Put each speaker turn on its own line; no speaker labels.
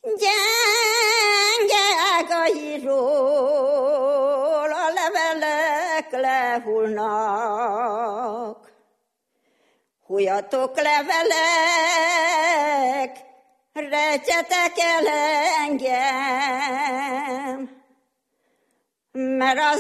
Gyenge ágairól a levelek lehullnak. Hújatok levelek, rejtjetek el engem, mert az